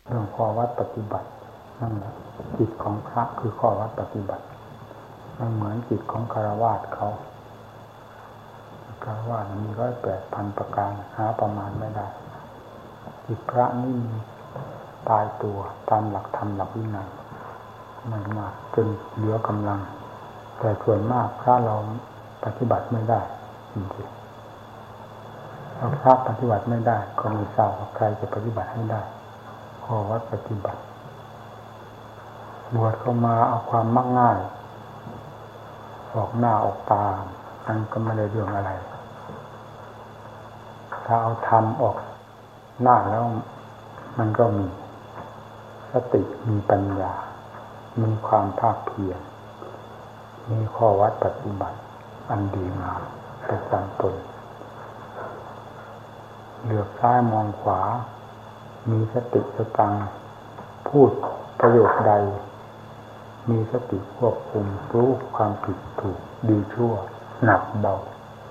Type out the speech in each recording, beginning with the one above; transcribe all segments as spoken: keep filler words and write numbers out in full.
เรื่องข้อวัดปฏิบัตินั่นแหละจิตของพระคือข้อวัดปฏิบัติมันเหมือนจิตของคฤหัสถ์เขาคฤหัสถ์มีร้อยแปดพันประการหาประมาณไม่ได้จิตพระนี่มีตายตัวตามหลักธรรมหลักวินัยไม่มากจนเหลือกำลังแต่ส่วนมากพระเราปฏิบัติไม่ได้จริงๆเราพระปฏิบัติไม่ได้ก็ไม่ทราบว่าใครจะปฏิบัติให้ได้ข้อวัดปฏิบัติบวชเข้ามาเอาความมักง่ายออกหน้าออกตาอันก็ไม่ได้เรื่องอะไรถ้าเอาธรรมออกหน้าแล้วมันก็มีสติมีปัญญามีความภาคเพียรมีข้อวัดปฏิบัติอันดีงามประจำตนเหลือบซ้ายมองขวามีสติสตังพูดประโยคใดมีสติควบคุมรู้ความผิดถูกดีชั่วหนักเบา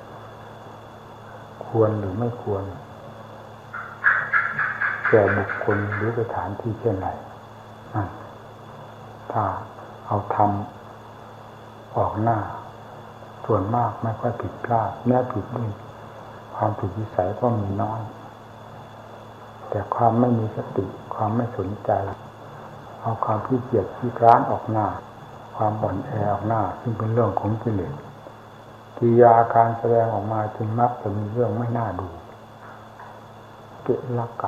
ควรหรือไม่ควรแก่บุคคลหรือสถานที่เช่นไรถ้าเอาทำออกหน้าส่วนมากไม่ค่อยผิดพลาดแม้ผิดด้วยความผิดวิสัยก็มีน้อยแต่ความไม่มีสติความไม่สนใจเอาความขี้เกียจขี้คร้านออกหน้าความอ่อนแอออกหน้าซึ่งเป็นเรื่องของกิเลสกิริยาการแสดงออกมาจึงมักจะมีเรื่องไม่น่าดูเกะละกะ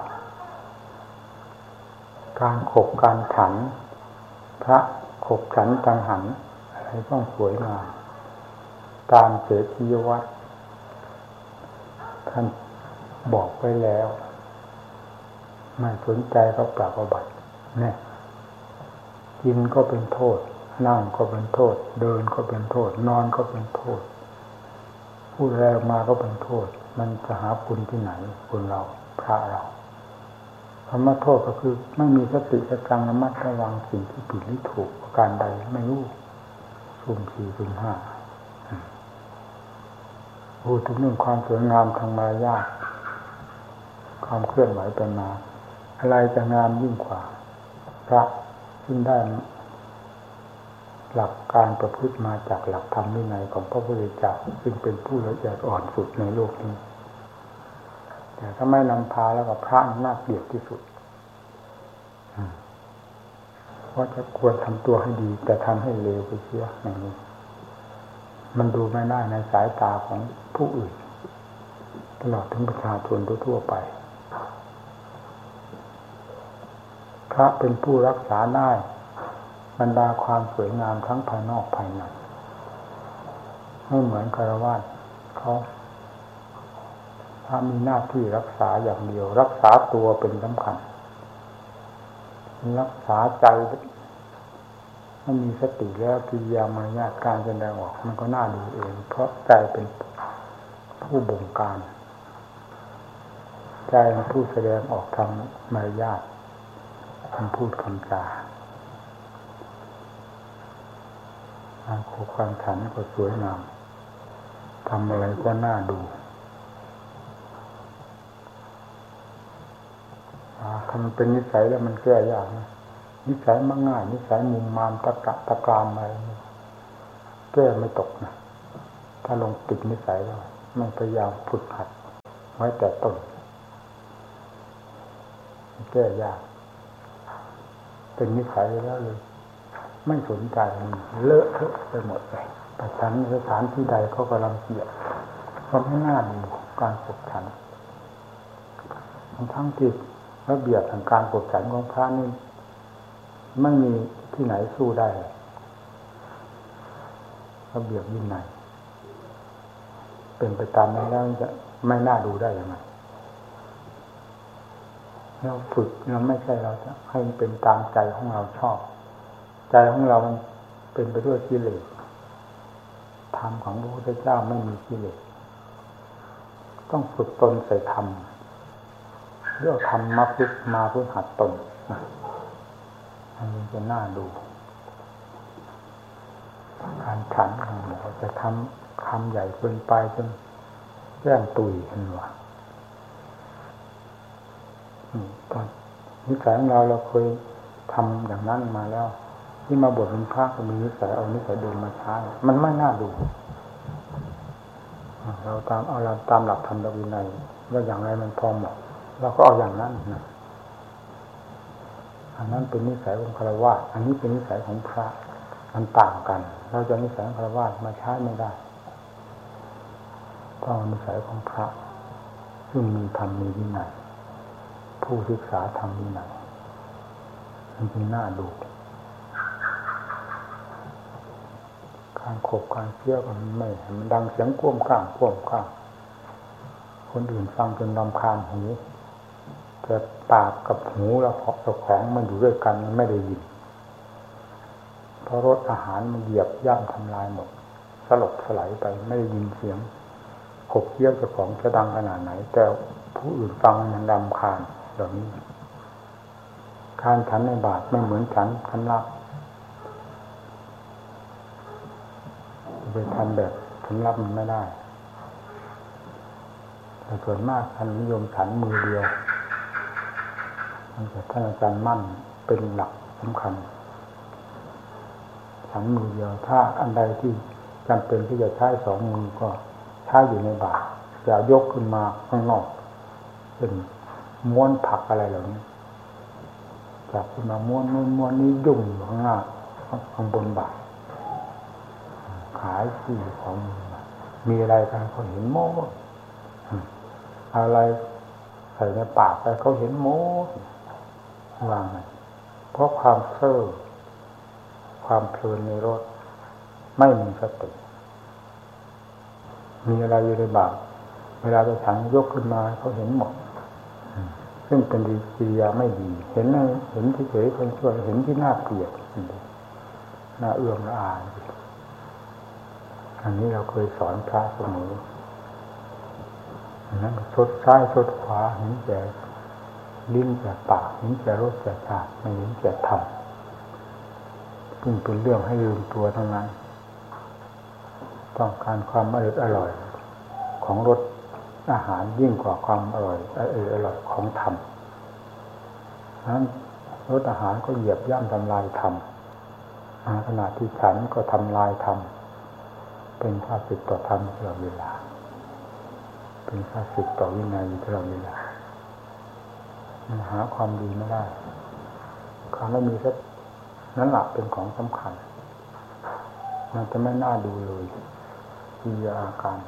การขบการฉันพระขบฉันจังหันอะไรต้องสวยงามตามเจติยวัตรท่านบอกไว้แล้วไม่สนใจก็ปราบบัติเนี่ยกินก็เป็นโทษนั่งก็เป็นโทษเดินก็เป็นโทษนอนก็เป็นโทษพูดแรงมาก็เป็นโทษมันจะหาคุณที่ไหนคุณเราพระเราคำว่าโทษก็คือไม่มีสติสตังระมัดระวังสิ่งที่ผิดหรือถูกประการใดไม่รู้สุ่มสี่สุ่มห้าพูดถึงเรื่องความสวยงามทางมารยาทความเคลื่อนไหวไปมาอะไรจะงามยิ่งกว่าพระซึ่งได้หลักการประพฤติมาจากหลักธรรมวินัยของพระพุทธเจ้าซึ่งเป็นผู้ละเอียดอ่อนสุดในโลกนี้แต่ถ้าไม่นำพาแล้วก็พระน่าเกลียดที่สุดเพราะจะควรทำตัวให้ดีแต่ทำให้เลวไปเสียอย่างนี้มันดูไม่ได้ในสายตาของผู้อื่นตลอดถึงประชาชนทั่วไปพระเป็นผู้รักษาได้บรรดาความสวยงามทั้งภายนอกภายในไม่เหมือนคฤหัสถ์เขาพระมีหน้าที่รักษาอย่างเดียวรักษาตัวเป็นสำคัญรักษาใจถ้ามีสติแล้วกิริยามารยาทการแสดงออกมันก็น่าดูเองเพราะใจเป็นผู้บงการใจเป็นผู้แสดงออกทางมารยาทคำพูดคำจาการโคความฉันก็สวยงามทำอะไรก็น่าดูถ้ามันเป็นนิสัยแล้วมันแก้ยากนะนิสัยมักง่ายนิสัยมุมมามตะกะตะกรามอะไรแก้ไม่ตกนะถ้าลงติดนิสัยแล้วมันพยายามฝึกหัดไว้แต่ต้นแก้ยากเป็นนิสัยแล้วเลยไม่สนใจเลอะเทอะไปหมดเลยแต่ฉันสถานที่ใดเขากำลังเกียดเขาไม่น่าดูการกดฉันทั้งที่ระเบียบทางการกดฉันของพระนี่ไม่มีที่ไหนสู้ได้ระเบียบวินัยเป็นไปตามนั้นแล้วจะไม่น่าดูได้ยังไงเราฝึกเราไม่ใช่เราจะให้มันเป็นตามใจของเราชอบใจของเรามันเป็นไปด้วยกิเลสธรรมของพระพุทธเจ้าไม่มีกิเลสต้องฝึกตนใส่ธรรมเรื่องธรรมมาฝึกมาเพื่อหัดตนอันนี้จะน่าดูการฉันของหมอจะทำคำใหญ่เกินไปจนแย่งตุยกันวะตอนนิสัยของเราเราเคยทำอย่างนั้นมาแล้วที่มาบวชเป็นพระก็มีนิสัยเอานิสัยเดิมมาใช้มันไม่น่าดูเราตามเอาเราตามหลักธรรมวินัยว่าอย่างไรมันพอเหมาะเราก็เอาอย่างนั้นนะอันนั้นเป็นนิสัยของฆราวาสอันนี้เป็นนิสัยของพระมันต่างกันเราจะนิสัยของฆราวาสมาใช้ไม่ได้ต้องนิสัยของพระซึ่งมีธรรมมีวินัยผู้ศึกษาธรรมวินัยมันจึงน่าดูการขบการเชี่ยวกันไม่มันดังเสียงก้มข้างก้มข้างคนอื่นฟังจนรำคาญหูแต่ปากกับหูเราเจ้าของมันอยู่ด้วยกันมันไม่ได้ยินเพราะรสอาหารมันเหยียบย่ำทำลายหมดสลบสลายไปไม่ได้ยินเสียงขบเคี้ยวเจ้าของจะดังขนาดไหนแต่ผู้อื่นฟังมันรำคาญเหล่านี้การฉันในบาตรไม่เหมือนฉันฉันรับไปทำแบบฉันรับมันไม่ได้แต่ส่วนมากท่านนิยมฉันมือเดียวมันจะท่านอาจารย์มั่นเป็นหลักสำคัญฉันมือเดียวถ้าอันใดที่จำเป็นที่จะใช้สองมือก็ใช้อยู่ในบาตรจะยกขึ้นมาข้างนอกเป็นม้วนผักอะไรเหล่านี้จับขึ้นมาม้วนม้วนม้วนนี้ยุ่งอยู่ข้างหน้าข้างบนบาตรขายที่ของมีอะไรกันเขาเห็นโม้อะไรใส่ในปากไปเขาเห็นโม้วางไงเพราะความเซ่อความเพลินในรสไม่มีสติมีอะไรอยู่ในบาตรเวลาจะฉันยกขึ้นมาเขาเห็นหมดซึ่งเป็นกิริยาไม่ดีเห็นเห็นเฉยๆคนช่วยเห็นที่น่าเกลียดน่าเอื้อมละอาอันนี้เราเคยสอนพระเสมออันนั้นชดซ้ายชดขวาเห็นแก่ลิ้นแก่ปากเห็นแก่รสแก่ชาติไม่เห็นแก่ธรรมซึ่งเป็นเรื่องให้ลืมตัวทั้งนั้นต้องการความอร่อยอร่อยของรสอาหารยิ่งกว่าความอร่อยอร่อยอร่อยของธรรมนั้นรสอาหารก็เหยียบย่ำทำลายธรรมขณะที่ฉันก็ทำลายธรรมเป็นข้าศึกต่อธรรมตลอดเวลาเป็นข้าศึกต่อวินัยตลอดเวลามันหาความดีไม่ได้ความไม่มีสักนั่นแหละเป็นของสำคัญมันจะไม่น่าดูเลยกิริยาอาการ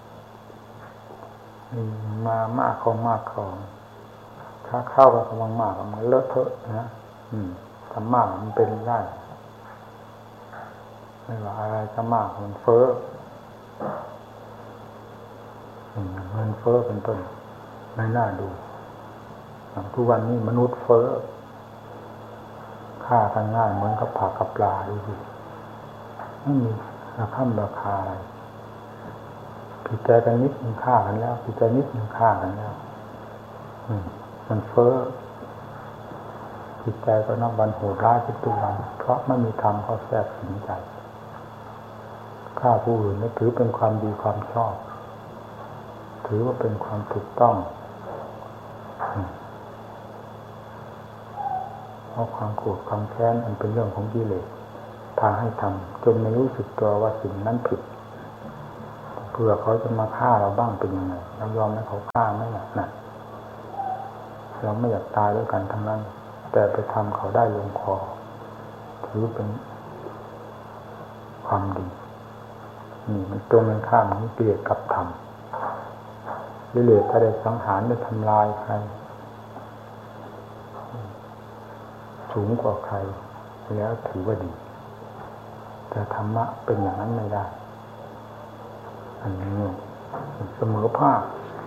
มามากเขามากเขาถ้าเข้าไปกำลังมากมันเลอะเทอะนะอืมทำมากมันเป็นได้ไม่ว่าอะไรจะมากมันเฟ้อเงินเฟ้อเป็นต้นไม่น่าดูทุกวันนี้มนุษย์เฟ้อฆ่ากันง่ายเหมือนกับผักกับปลาดูสิไม่มีราคาราคาอะไรผิดใจกันนิดมันฆ่ากันแล้วผิดใจนิดมันฆ่ากันแล้วมันเฟ้อผิดใจก็นับวันโหดร้ายขึ้นทุกวันเพราะไม่มีธรรมเขาแทรกสิงใจฆ่าผู้อื่นนี่ถือเป็นความดีความชอบถือว่าเป็นความถูกต้องเพราะความโกรธความแค้นมันเป็นเรื่องของกิเลสพาให้ทำจนไม่รู้สึกตัวว่าสิ่งนั้นผิดเพื่อเขาจะมาฆ่าเราบ้างเป็นยังไงเรายอมให้เขาฆ่าไม่หนักหนักเราไม่อยากตายด้วยกันทั้งนั้นแต่ไปทำเขาได้ลงคอถือเป็นความดีนี่มันตรงกันข้ามนี่เกลียดกับธรรมกิเลสถ้าได้สังหารได้ทำลายใครสูงกว่าใครแล้วถือว่าดีแต่ธรรมะเป็นอย่างนั้นไม่ได้อันนี้เสมอภาค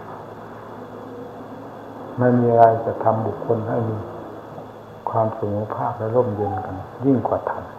ไม่มีอะไรจะทำบุคคลให้มีความเสมอภาคและร่มเย็นกันยิ่งกว่าธรรม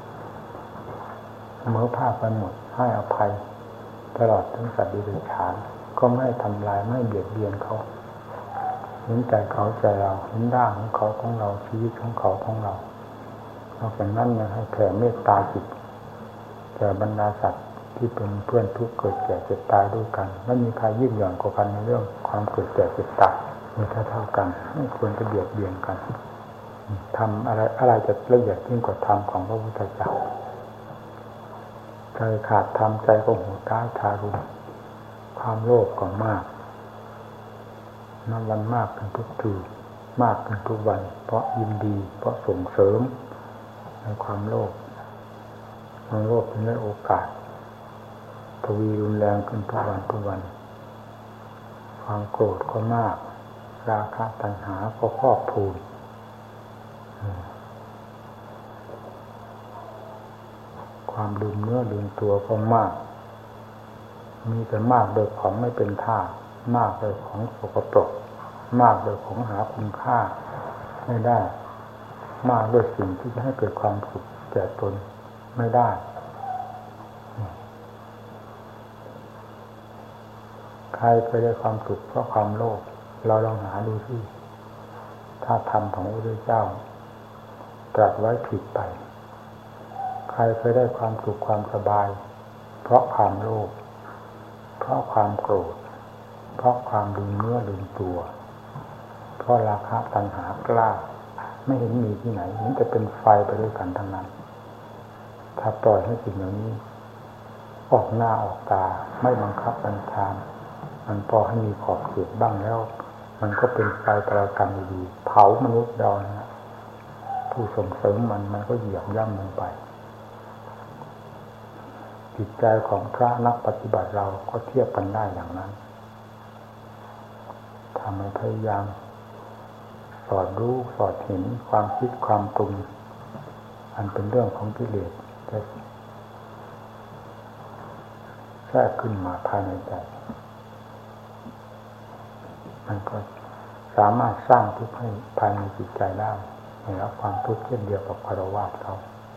เสมอภาคกันหมดให้อภัยตลอดทั้งสัตว์ดิบฉานก็ไม่ทำลายไม่เบียดเบียนเขาเห็นใจเขาใจเราเห็นร่างของเขาของเราชีวิตของเขาของเรานอกจากนั้นยังให้แผ่เมตตาจิตแก่บรรดาสัตว์ที่เป็นเพื่อนทุกข์เกิดแก่เจ็บตายด้วยกันไม่มีใครยิ่งหย่อนกว่ากันในเรื่องความเกิดแก่เจ็บตายมีเท่าเท่ากันไม่ควรจะเบียดเบียนกันทำอะไรอะไรจะละเอียดยิ่งกว่าธรรมของพระพุทธเจ้าใจขาดธรรมใจก็โหดร้ายทารุณความโลภก็มากนับวันมากขึ้นทุกทีมากขึ้นทุกวันเพราะยินดีเพราะส่งเสริมในความโลภความโลภจึงได้โอกาสทวีรุนแรงขึ้นทุกวันทุกวันความโกรธก็มากราคะตัณหาก็ครอบพูนความลืมเนื้อลืมตัวก็มากมีแต่มากโดยของไม่เป็นท่ามากโดยของสกปรกมากโดยของหาคุณค่าไม่ได้มากโดยสิ่งที่จะให้เกิดความสุขแก่ตนไม่ได้ใครเคยได้ความสุขเพราะความโลภเราลองหาดูสิถ้าธรรมของพระพุทธเจ้าตรัสไว้ผิดไปใครเคยได้ความสุขความสบายเพราะความโลภเพราะความโกรธเพราะความลืมเนื้อลืมตัวเพราะราคะตัณหากล้าไม่เห็นมีที่ไหนมันจะเป็นไฟไปด้วยกันทั้งนั้นถ้าปล่อยให้สิ่งเหล่านี้ออกหน้าออกตาไม่บังคับบัญชามันพอให้มีขอบเขตบ้างแล้วมันก็เป็นไฟประกันดีๆเผามนุษย์เรานะผู้ส่งเสริมมันมันก็เหยียบย่ำลงไปจิตใจของพระนักปฏิบัติเราก็เทียบกันได้อย่างนั้นทำให้พยายามสอดรู้สอดเห็นความคิดความปรุงอันเป็นเรื่องของกิเลสแทรกขึ้นมาภายในใจมันก็สามารถสร้างทุกข์ให้ภายในจิตใจได้ให้รับความทุกข์เช่นเดียวกับฆราวาสเขา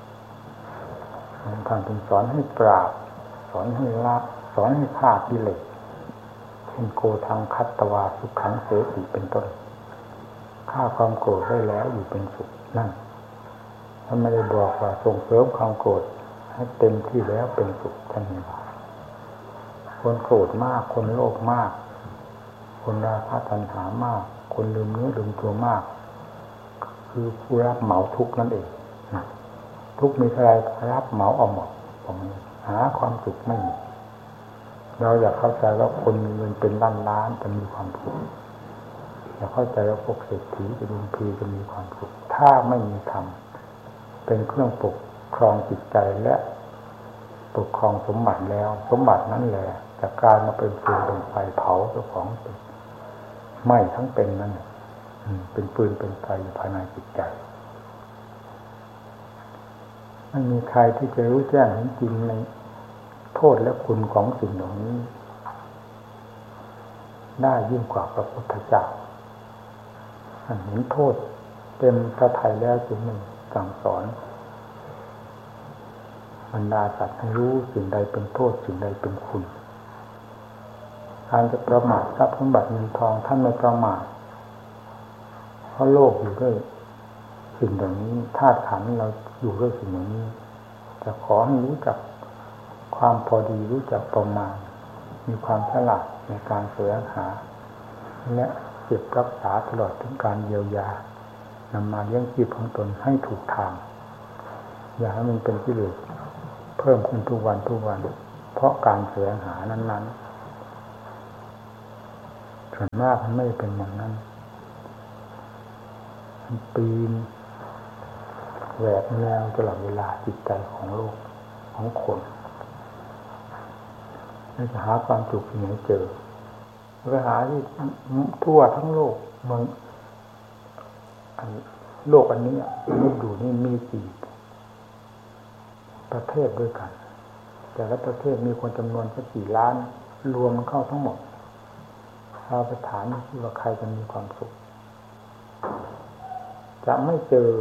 ท่านจึงสอนให้ปราบสอนให้ละสอนให้ฆ่ากิเลสเช่นโกทังคัตตวาสุขังเสติเป็นต้นฆ่าความโกรธได้แล้วอยู่เป็นสุขนั่นท่านไม่ได้บอกว่าส่งเสริมความโกรธให้เต็มที่แล้วเป็นสุขท่านไม่บอกคนโกรธมากคนโลภมากคนราคะตัณหามากคนลืมเนื้อลืมตัวมากคือผู้รับเหมาทุกข์นั่นเองทุกข์มีอะไรรับเหมาเอาหมดผมหาความสุขไม่มีเราอยากเข้าใจว่าคนมีเงินเป็นล้านล้านจะมีความสุขอยากเข้าใจว่าพวกเศรษฐีจะดุมพีจะมีความสุขถ้าไม่มีธรรมเป็นเครื่องปกครองจิตใจและปกครองสมบัติแล้วสมบัตินั้นแหละจะกลายมาเป็นฟืนเป็นไฟเผาเจ้าของเป็นไหม้ทั้งเป็นนั่นเป็นปืนเป็นไฟภายในจิตใจไม่มีใครที่จะรู้แจ้งเห็นจริงในโทษและคุณของสิ่งเหล่านี้ได้ยิ่งกว่าพระพุทธเจ้าเห็นโทษเต็มพระทัยแล้วจึงไม่สั่งสอนบรรดาสัตว์ให้รู้สิ่งใดเป็นโทษสิ่งใดเป็นคุณการจะประมาททรัพย์สมบัติเงินทองท่านไม่ประมาทเพราะโลกอยู่ด้วยสิ่งเหล่านี้ธาตุขันธ์เราอยู่ด้วยสิ่งเหล่านี้จะขอให้รู้จักความพอดีรู้จักประมาณมีความฉลาดในการแสวงหาและเก็บรักษาตลอดถึงการเยียวยานำมาเลี้ยงชีพของตนให้ถูกทางอย่าให้มันเป็นกิเลสเพิ่มขึ้นทุกวันทุกวันเพราะการแสวงหานั้นๆส่วนมากมันไม่เป็นอย่างนั้นมันปีนแหวกแนวตลอดเวลาจิตใจของโลกของคนไม่จะหาความสุขที่ไหนเจอไปหาที่ทั่วทั้งโลกเมืองโลกอันนี้นี่ดูนี่มีกี่ประเทศด้วยกันแต่ละประเทศมีคนจำนวนสักกี่ล้านรวมเข้าทั้งหมดเราไปถามที่ว่าใครจะมีความสุขจะไม่เจอ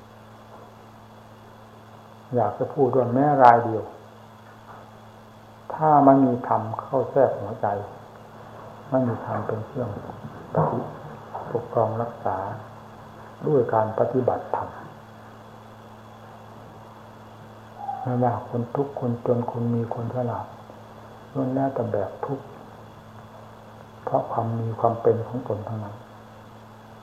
อยากจะพูดว่าแม้รายเดียวถ้ามันมีธรรมเข้าแทรกหัวใจไม่มีธรรมเป็นเครื่องปกครองรักษาด้วยการปฏิบัติธรรมไม่ว่าคนทุกข์คนจนคนมีคนฉลาดล้วนแล้วแต่แบบทุกข์เพราะความมีความเป็นของตนทั้งนั้น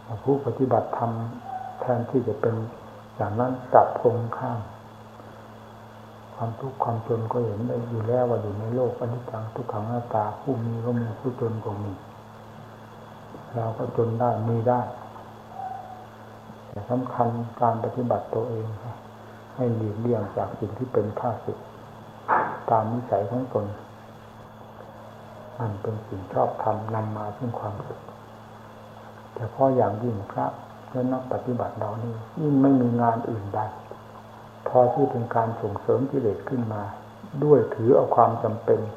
ผู้ปฏิบัติธรรมแทนที่จะเป็นอย่างนั้นกลับตรงข้ามความทุกข์ความจนก็เห็นได้อยู่แล้วว่าอยู่ในโลกอนิจจังทุกขังอนัตตาผู้มีก็มีผู้จนก็มีเราก็จนได้มีได้แต่สำคัญการปฏิบัติตัวเองให้หลีกเลี่ยงจากสิ่งที่เป็นข้าศึกตามนิสัยของตนมันเป็นสิ่งชอบธรรมนำมาซึ่งความสุขแต่พออย่างยิ่งพระและนักปฏิบัติเรานี่ยิ่งไม่มีงานอื่นใดพอที่เป็นการส่งเสริมกิเลสขึ้นมาด้วยถือเอาความจำเป็น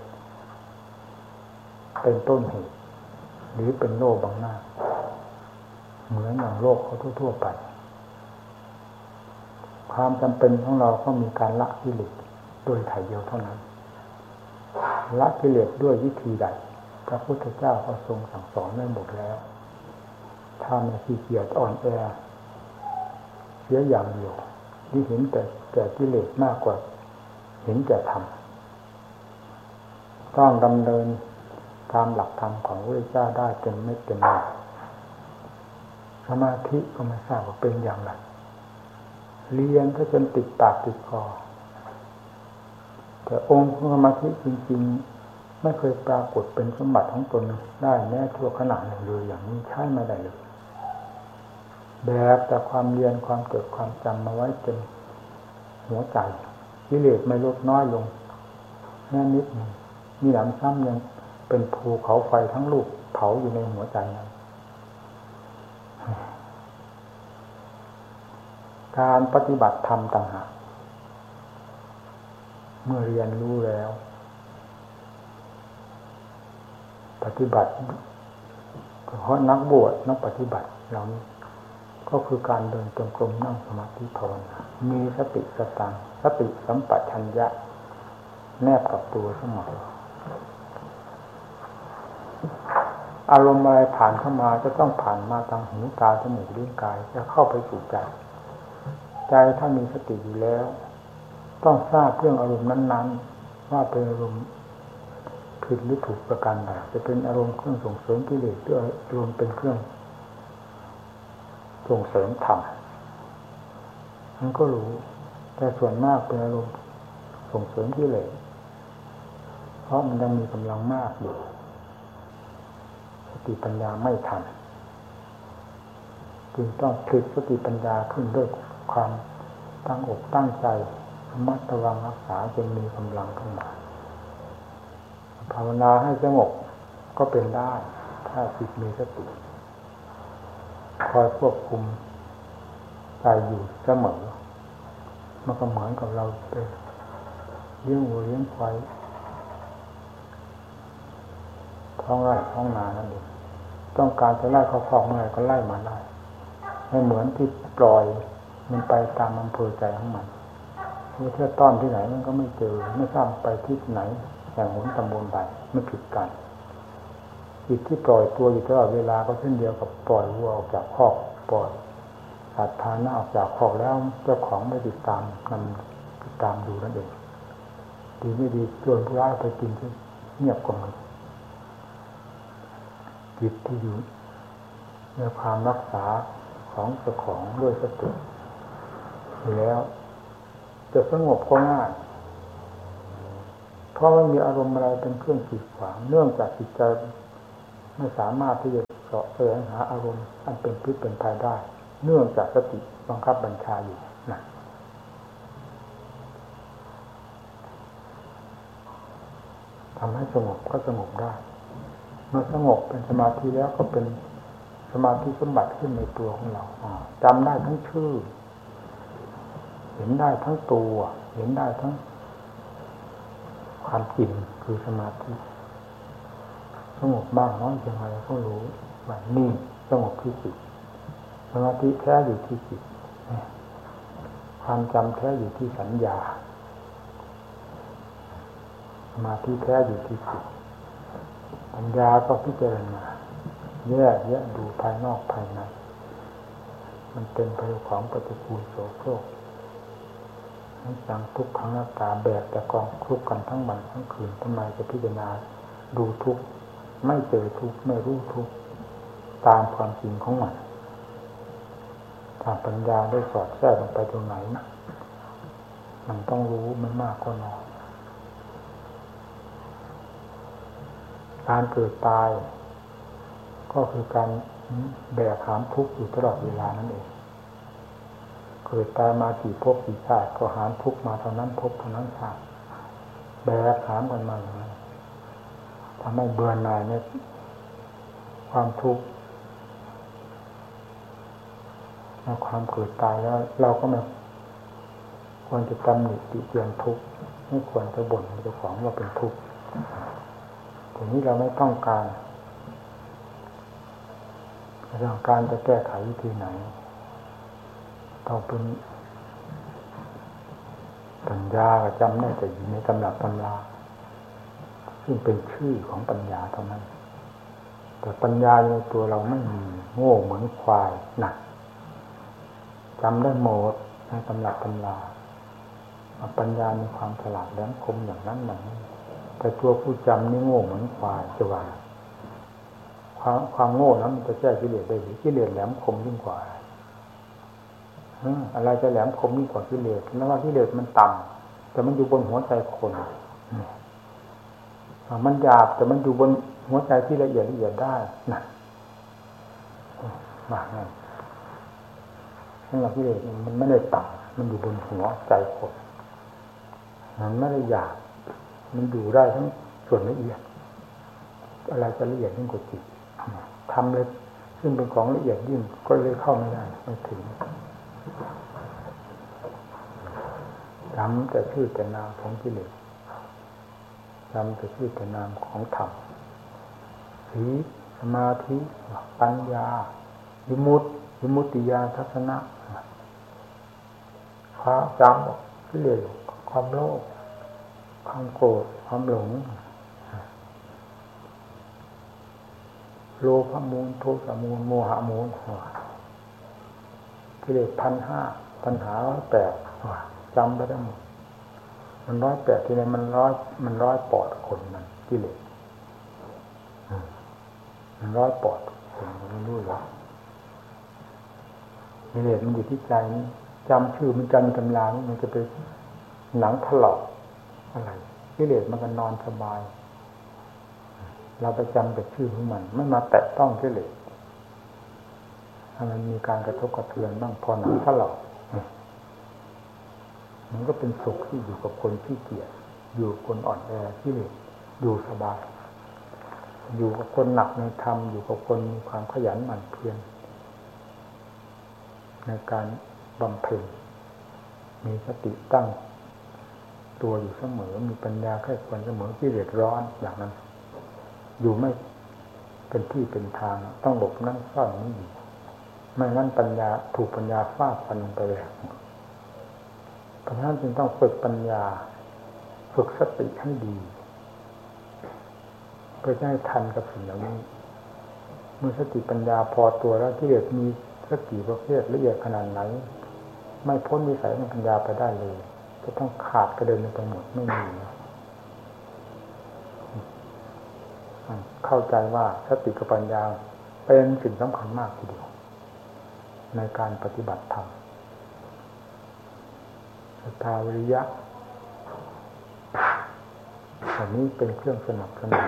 เป็นต้นเหตุหรือเป็นโลกบังหน้าเหมือนอย่างโลกเขาทั่วๆไปความจำเป็นของเราก็มีการละกิเลสโดยถ่ายเดียวเท่านั้นละกิเลสด้วยวิธีใดพระพุทธเจ้าก็ทรงสั่งสอนไว้หมดแล้วถ้าไม่ขี้เกียจอ่อนแอเสียอย่างเดียวที่เห็นแต่แต่กิเลสมากกว่าเห็นแต่ธรรมต้องดำเนินตามหลักธรรมของพระพุทธเจ้าได้เต็มเม็ดเต็มหน่วยสมาธิก็ไม่ทราบว่าเป็นอย่างไรเรียนก็จนติดปากติดคอแต่องค์สมาธิจริงๆไม่เคยปรากฏเป็นสมบัติของตนได้แม้ชั่วขณะหนึ่งเลยอย่างนี้ใช่ไม่ได้เลยแบบแต่ความเรียนความเกิดความจำมาไว้จนหัวใจกิเลสไม่ลดน้อยลงแค่นิดนึงมีหนำซ้ำยังเป็นภูเขาไฟทั้งลูกเผาอยู่ในหัวใจนั้นการปฏิบัติธรรมต่างหากเมื่อเรียนรู้แล้วปฏิบัติเพราะนักบวชนักปฏิบัติเรานี้ก็คือการเดินจงกรมนั่งสมาธิภาวนามีสติสตังสติสัมปชัญญะแนบกับตัวเสมออารมณ์อะไรผ่านเข้ามาจะต้องผ่านมาทางหูตาจมูกลิ้นกายจะเข้าไปสู่ใจใจถ้ามีสติอยู่แล้วต้องทราบเรื่องอารมณ์นั้นๆว่าเป็นอารมณ์ผิดหรือถูกประการใดจะเป็นอารมณ์เครื่องส่งเสริมกิเลสหรืออารมณ์เป็นเครื่องส่งเสริมธรรมมันก็รู้แต่ส่วนมากเป็นอารมณ์ส่งเสริมกิเลสเพราะมันยังมีกำลังมากอยู่สติปัญญาไม่ทันจึงต้องพลิกสติปัญญาขึ้นด้วยความตั้งอกตั้งใจระมัดระวังรักษาจนมีกำลังขึ้นมาภาวนาให้สงบก็เป็นได้ถ้าจิตมีสติคอยควบคุมใจอยู่เสมอมันก็เหมือนกับเราไปเลี้ยงวัวเลี้ยงควายท้องไร่ท้องนานั่นเองต้องการจะไล่เขาคลองเมื่อไรก็ไล่มาได้ไม่เหมือนที่ปล่อยมันไปตามอำเภอใจของมันเมื่อเที่ยวต้อนที่ไหนมันก็ไม่เจอไม่ทราบไปที่ไหนอย่างหนตำบลใดไม่ผิดกันจิตที่ปล่อยตัวอยู่ตลอดเวลาก็เช่นเดียวกับปล่อยวัวออกจากคอกปล่อยสัตว์พาหน้าออกจากคอกแล้วเจ้าของไม่ติดตามนำติดตามดูนั่นเองดีไม่ดีโจรผู้ร้ายไปกินที่เงียบกว่ามันจิตที่อยู่ในความรักษาของเจ้าของด้วยสติแล้วจะสงบก็ง่ายเพราะไม่มีอารมณ์อะไรเป็นเครื่องกีดขวางเนื่องจากจิตใจไม่สามารถที่จะเสาะแสวงหาอารมณ์อันเป็นพิษเป็นภัยได้เนื่องจากสติบังคับบัญชาอยู่นะทำให้สงบก็สงบได้เมื่อสงบเป็นสมาธิแล้วก็เป็นสมาธิสมบัติขึ้นในตัวของเราจำได้ทั้งชื่อเห็นได้ทั้งตัวเห็นได้ทั้งความจริงคือสมาธิสงบบ้างน้อยอย่างไรก็รู้ว่านี่สงบที่จิตสมาธิแท้อยู่ที่จิตความจำแท้อยู่ที่สัญญาสมาธิแท้อยู่ที่จิตปัญญาก็พิจารณาแยกแยะดูภายนอกภายในมันเป็นไปด้วยของปฏิกูลโสโครกให้จังทุกขังอนัตตาแบกแต่กองทุกข์กันทั้งวันทั้งคืนทำไมจะพิจารณาดูทุกข์ไม่เจอทุกข์ไม่รู้ทุกข์ตามความจริงของมันถ้าปัญญาได้สอดแทรกลงไปตรงไหนมันต้องรู้ไม่มากก็น้อยการเกิดตายก็คือการแบกหามทุกข์อยู่ตลอดเวลานั่นเองเกิดตายมากี่ภพกี่ชาติก็หามทุกข์มาเท่านั้นภพเท่านั้นชาติแบกหามกันมาอย่างนั้นทำให้เบื่อหน่ายในความทุกข์ในความเกิดตายแล้วเราก็ไม่ควรจะตำหนิติเตียนทุกข์ไม่ควรจะบ่นเจ้าของว่าเป็นทุกข์ทีนี้เราไม่ต้องการเรื่องการจะแก้ไขวิธีไหนต้องเป็นปัญญาก็จำได้แต่อยู่ในตำรับตำราซึ่งเป็นชื่อของปัญญาเท่านั้นแต่ปัญญาในตัวเราไม่มีโง่เหมือนควายหนักจำได้หมดในตำรับตำราปัญญามีความฉลาดแหลมคมอย่างนั้นอย่างนี้แต่ตัวผู้จำนี่โง่เหมือนควายจะว่าความความโง่นั้นมันจะแก้กิเลสได้หรือกิเลสแหลมคมยิ่งกว่าอะไรจะแหลมคมยิ่งกว่ากิเลสแล้วว่ากิเลสมันต่ำแต่มันอยู่บนหัวใจคนมันหยาบแต่มันอยู่บนหัวใจที่ละเอียดละเอียดได้นะมากนั่นนั่นแหละกิเลสมันไม่ได้ต่ำมันอยู่บนหัวใจคนมันไม่ได้หยาบมันอยู่ได้ทั้งส่วนละเอียดอะไรจะละเอียดยิ่งกว่าจิตทำเลยซึ่งเป็นของละเอียดยิ่งก็เลยเข้าไม่ได้ไม่ถึงจำแต่ชื่อแต่นามของกิเลสจำแต่ชื่อแต่นามของธรรมศีลสมาธิปัญญาวิมุตติวิมุตติญาณทัศนะพระจำกิเลสความโลภความโกรธความหลงโลภมูลโทสะมูลโมหะมูลกิเลสพันห้าปัญหาร้อยแปดจำไปได้หมดมันร้อยแปดทีนี้มันร้อยมันร้อยปอดคนมันกิเลสมันร้อยปอดคนมันรู้หรอกิเลสมันอยู่ที่ใจนี้จำชื่อมันจำตำรามันจะไปหนังถลอกอะไรกิเลสมันก็นอนสบายเราไปจำแต่ชื่อของมันไม่มาแตะต้องกิเลสถ้ามันมีการกระทบกระเทือนบ้างพอหนังถลอกมันก็เป็นสุขที่อยู่กับคนที่เกียจอยู่กับคนอ่อนแอกิเลสอยู่สบายอยู่กับคนหนักในธรรมอยู่กับคนมีความขยันหมั่นเพียรในการบำเพ็ญมีสติตั้งตัวอยู่เสมอมีปัญญาใคร่ควรเสมอกิเลสร้อนอย่างนั้นอยู่ไม่เป็นที่เป็นทางต้องหลบนั่นซ่อนนี่ไม่งั้นปัญญาถูกปัญญาฟาดฟันไปเลยเพราะฉะนั้นจึงต้องฝึกปัญญาฝึกสติให้ดีเพื่อจะให้ทันกับสิ่งเหล่านี้เมื่อสติปัญญาพอตัวแล้วกิเลสมีสักกี่ประเภทละเอียดขนาดไหนไม่พ้นวิสัยของปัญญาไปได้เลยจะต้องขาดกระเด็นไปหมดไม่มีเข้าใจว่าสติกับปัญญาเป็นสิ่งสำคัญมากทีเดียวในการปฏิบัติธรรมศรัทธาวิริยะอันนี้เป็นเครื่องสนับสนุน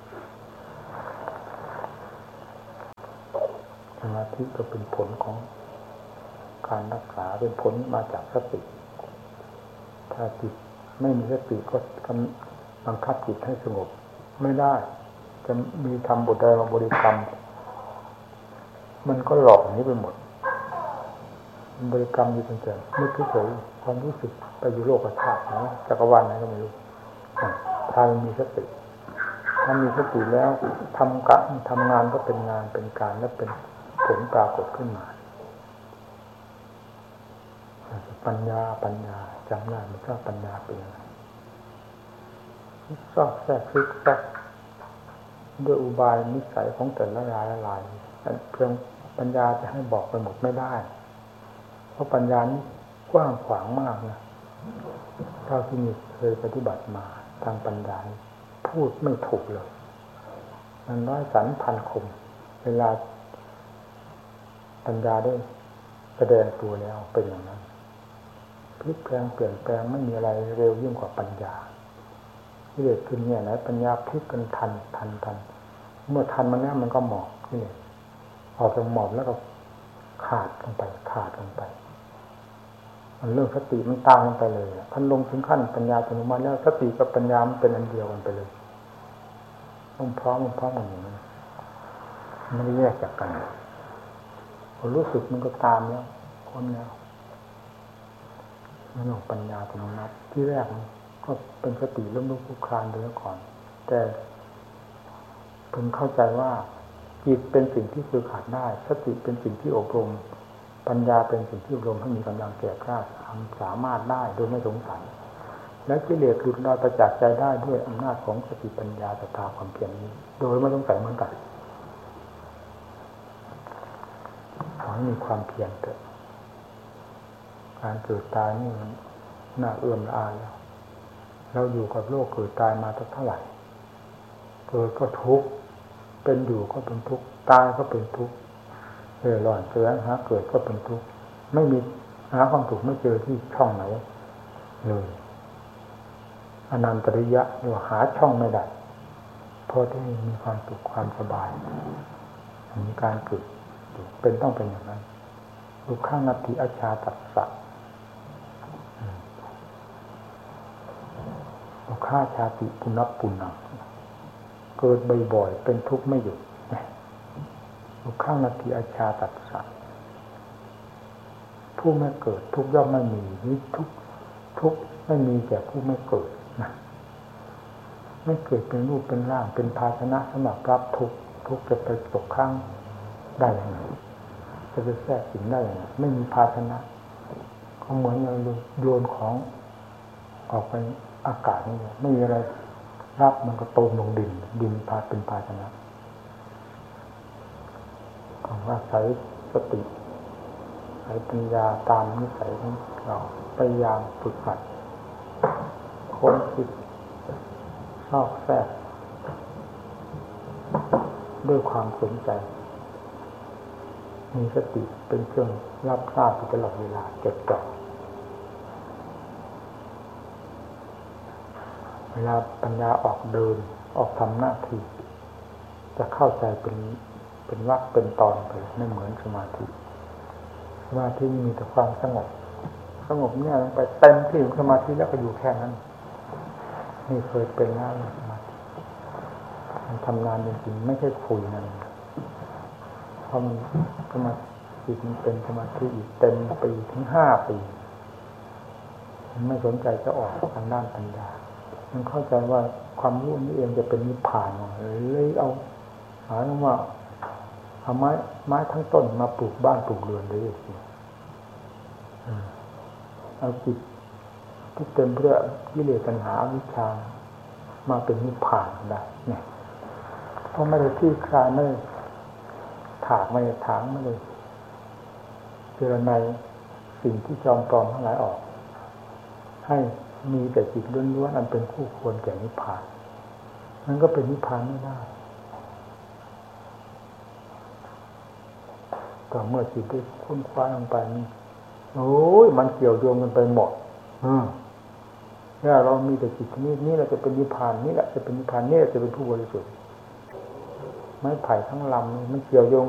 สมาธิก็เป็นผลของการรักษาเป็นผลมาจากสติถ้าจิตไม่มีสติก็บังคับจิตให้สงบไม่ได้จะมีทำบทใดมาบริกรรมมันก็หลอกอย่างนี้ไปหมดบริกรรมอยู่ตั้งแต่นึกเฉยๆความรู้สึกไปอยู่โลกธาตุนะจักรวาลไหนก็ไม่รู้ถ้ามีสติถ้ามีสติแล้วทำการทำงานก็เป็นงานเป็นการและเป็นผลปรากฏขึ้นมาปัญญาปัญญาจำได้มันก็ปัญญาเป็นอะไรซอกแทรกซึกแทรกด้วยอุบายนิสัยของแต่ละรายละลายเพียงปัญญาจะให้บอกไปหมดไม่ได้เพราะปัญญานี้กว้างขวางมากนะเท่าที่มีเคยปฏิบัติมาทางปัญญาพูดไม่ถูกเลยมันน้อยสันพันคมเวลาปัญญาได้แสดงตัวแล้วเป็นอย่างนั้นพลิกแปลงเปลี่ยนแปลงไม่มีอะไรเร็วยิ่งกว่าปัญญาที่เด็กขึ้นเนี่ยนะปัญญาพลิกกันทันทันทันเมื่อทันมันแล้วมันก็หมอบนี่ออกจากหมอบแล้วก็ขาดลงไปขาดลงไปมันเรื่องสติมันตามลงไปเลยท่านลงถึงขั้นปัญญาอัตโนมัติแล้วสติกับปัญญามันเป็นอันเดียวกันไปเลยต้องพร้อมพร้อมกันอย่างนั้นไม่ได้แยกจากกันพอรู้สึกมันก็ตามแล้วพ้นแล้วนั่นของปัญญาอัตโนมัติที่แรกก็เป็นสติล้มลุกคลุกคลานไปแล้วก่อนแต่เพิ่งเข้าใจว่าจิตเป็นสิ่งที่ฝึกหัดได้สติเป็นสิ่งที่อบรมปัญญาเป็นสิ่งที่อบรมให้มีกำลังแก่กล้าทำสามารถได้โดยไม่สงสัยและกิเลสหลุดลอยประจักษ์ใจได้ด้วยอำนาจของสติปัญญาศรัทธาความเพียรนี้โดยไม่สงสัยเหมือนกันขอให้มีความเพียรเถอะการเกิดตายนี่มันน่าเอื้อมละอาแล้วเราอยู่กับโลกเกิดตายมาเท่าไหร่เกิดก็ทุกข์เป็นอยู่ก็เป็นทุกข์ตายก็เป็นทุกข์เร่ร่อนแสวงหาเกิดก็เป็นทุกข์ไม่มีหาความสุขไม่เจอที่ช่องไหนเลยอนันตริยะเรียกว่าหาช่องไม่ได้เพราะที่มีความสุขความสบายมีการเกิดเป็นต้องเป็นอย่างนั้นลูกข้างนัตถิอชาตัสสะลูกข้าชาติปุณพปุณณังเกิดบ่อยๆเป็นทุกข์ไม่หยุดลูกข้างนัตถิอชาตัสสะผู้ไม่เกิดทุกข์ย่อมไม่มีนี่ทุกข์ทุกข์ไม่มีแก่ผู้ไม่เกิดนะไม่เกิดเป็นรูปเป็นร่างเป็นภาชนะสำหรับรับทุกข์ทุกข์จะไปตกข้างได้ยังไงจะไปแทรกสิงได้ยังไงไม่มีภาชนะก็เหมือนเราโยนของออกไปอากาศนี่ไม่มีอะไรรับมันก็ตกลงดินดินพาเป็นภาชนะของว่าใช้สติใช้ปัญญาตามนิสัยของเราพยายามฝึกหัดค้นคิดซอกแทรกด้วยความสนใจมีสติเป็นเครื่องรับทราบตลอดเวลาจดจ่อเวลาปัญญาออกเดินออกทำหน้าที่จะเข้าใจเป็นเป็นวรรคเป็นตอนไปไม่เหมือนสมาธิสมาธิมีแต่ความสงบสงบเนี่ยลงไปเต็มที่ของสมาธิแล้วก็อยู่แค่นั้นนี่เคยเป็นแล้วสมาธิมันทำงานจริงๆไม่ใช่คุยนั่นเพราะมันสมาธิมันเป็นสมาธิอีกเต็มปีถึงห้าปีมันไม่สนใจจะออกทางด้านปัญญามันเข้าใจว่าความรู้นี้เองจะเป็นนิพพานเลยเอาหาว่าเอาไม้ไม้ทั้งต้นมาปลูกบ้านปลูกเรือนเลยสิเอาจิตที่เต็มเพื่อกิเลสตัณหาอวิชชามาเป็นนิพพานได้เนี่ยเพราะไม่ได้ที่คลายไม่ได้ถากไม่ได้ถางไม่ได้เจรไนสิ่งที่จอมปลอมทั้งหลายออกให้มีแต่จิตล้วนๆอันเป็นคู่ควรแก่นิพพานมันก็เป็นนิพพานไม่ได้ต่อเมื่อจิตได้ค้นคว้าลงไปนี่โอ้ยมันเกี่ยวโยงกันไปหมดอืมเนี่ยเรามีแต่จิตนี้นี่แหละจะเป็นนิพพานนี่แหละจะเป็นนิพพานนี่แหละจะเป็นผู้บริสุทธิ์ไม้ไผ่ทั้งลำมันเกี่ยวโยง